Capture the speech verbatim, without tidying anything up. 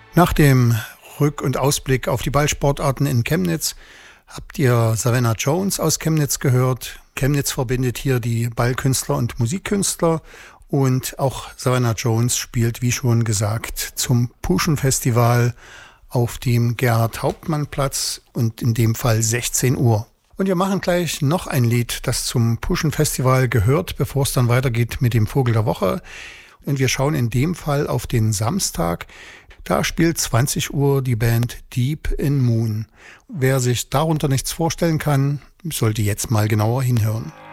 Nach dem Rück- und Ausblick auf die Ballsportarten in Chemnitz habt ihr Savannah Jones aus Chemnitz gehört. Chemnitz verbindet hier die Ballkünstler und Musikkünstler und auch Savannah Jones spielt, wie schon gesagt, zum Puschen-Festival auf dem Gerhard-Hauptmann-Platz und in dem Fall sechzehn Uhr. Und wir machen gleich noch ein Lied, das zum Puschen-Festival gehört, bevor es dann weitergeht mit dem Vogel der Woche. Und wir schauen in dem Fall auf den Samstag. Da spielt zwanzig Uhr die Band Deep in Moon. Wer sich darunter nichts vorstellen kann, sollte jetzt mal genauer hinhören.